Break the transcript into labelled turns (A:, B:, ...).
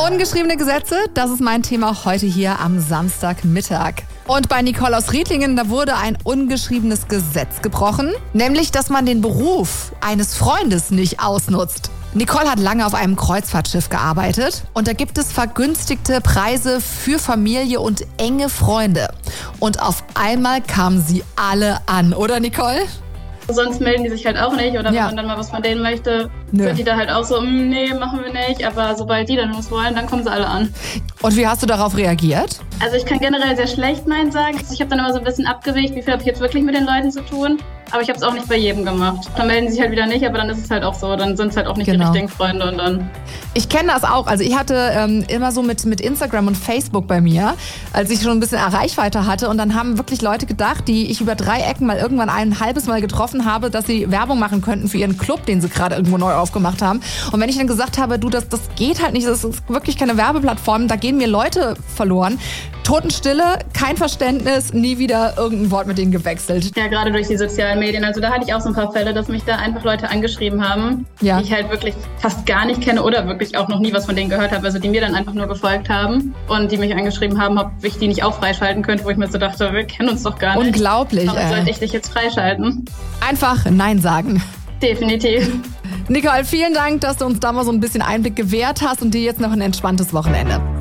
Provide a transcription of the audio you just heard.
A: Ungeschriebene Gesetze, das ist mein Thema heute hier am Samstagmittag. Und bei Nicole aus Riedlingen, da wurde ein ungeschriebenes Gesetz gebrochen, nämlich, dass man den Beruf eines Freundes nicht ausnutzt. Nicole hat lange auf einem Kreuzfahrtschiff gearbeitet und da gibt es vergünstigte Preise für Familie und enge Freunde. Und auf einmal kamen sie alle an, oder Nicole?
B: Sonst melden die sich halt auch nicht oder wenn man dann mal was von denen möchte, sind die da halt auch so, nee, machen wir nicht. Aber sobald die dann was wollen, dann kommen sie alle an.
A: Und wie hast du darauf reagiert?
B: Also ich kann generell sehr schlecht Nein sagen. Ich habe dann immer so ein bisschen abgewegt, wie viel habe ich jetzt wirklich mit den Leuten zu tun. Aber ich habe es auch nicht bei jedem gemacht. Dann melden sie sich halt wieder nicht, aber dann ist es halt auch so. Dann sind es halt auch nicht die richtigen Freunde und dann...
A: Ich kenne das auch. Also ich hatte immer so mit Instagram und Facebook bei mir, als ich schon ein bisschen Reichweite hatte. Und dann haben wirklich Leute gedacht, die ich über 3 Ecken mal irgendwann ein halbes Mal getroffen habe, dass sie Werbung machen könnten für ihren Club, den sie gerade irgendwo neu aufgemacht haben. Und wenn ich dann gesagt habe, du, das geht halt nicht, das ist wirklich keine Werbeplattform, da gehen mir Leute verloren. Totenstille, kein Verständnis, nie wieder irgendein Wort mit denen gewechselt.
B: Ja, gerade durch die sozialen Medien. Also da hatte ich auch so ein paar Fälle, dass mich da einfach Leute angeschrieben haben, die ich halt wirklich fast gar nicht kenne oder wirklich auch noch nie was von denen gehört habe. Also die mir dann einfach nur gefolgt haben und die mich angeschrieben haben, ob ich die nicht auch freischalten könnte, wo ich mir so dachte, wir kennen uns doch gar nicht.
A: Unglaublich,
B: warum sollte ich dich jetzt freischalten?
A: Einfach Nein sagen.
B: Definitiv.
A: Nicole, vielen Dank, dass du uns da mal so ein bisschen Einblick gewährt hast und dir jetzt noch ein entspanntes Wochenende.